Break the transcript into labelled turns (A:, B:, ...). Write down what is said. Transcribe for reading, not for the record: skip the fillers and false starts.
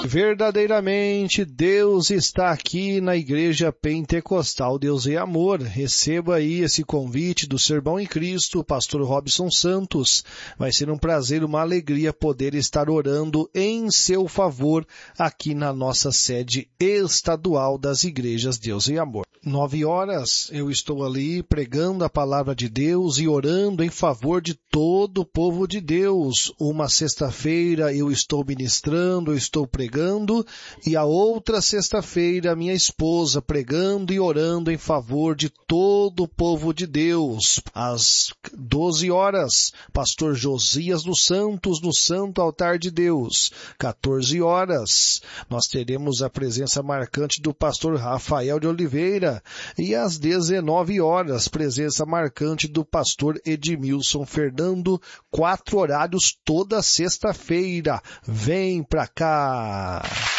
A: Verdadeiramente, Deus está aqui na Igreja Pentecostal Deus é Amor. Receba aí esse convite do Sermão em Cristo, pastor Robson Santos. Vai ser um prazer, uma alegria poder estar orando em seu favor aqui na nossa sede estadual das Igrejas Deus é Amor. 9h, eu estou ali pregando a palavra de Deus e orando em favor de todo o povo de Deus. Uma sexta-feira eu estou ministrando, eu estou pregando, e a outra sexta-feira minha esposa pregando e orando em favor de todo o povo de Deus. Às 12h, pastor Josias dos Santos no Santo Altar de Deus. 14h, nós teremos a presença marcante do pastor Rafael de Oliveira. E às 19h, presença marcante do pastor Edmilson Fernando, 4 horários toda sexta-feira. Vem pra cá!